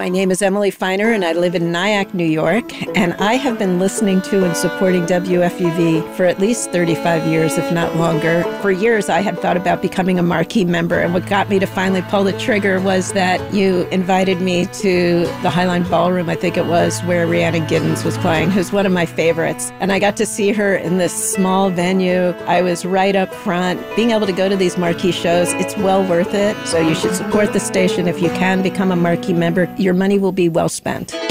My name is Emily Feiner, and I live in Nyack, New York, and I have been listening to and supporting WFUV for at least 35 years, if not longer. For years, I had thought about becoming a marquee member, and what got me to finally pull the trigger was that you invited me to the Highline Ballroom, I think it was, where Rhiannon Giddens was playing, who's one of my favorites. And I got to see her in this small venue. I was right up front. Being able to go to these marquee shows, it's well worth it. So you should support the station if you can become a marquee member. Your money will be well spent.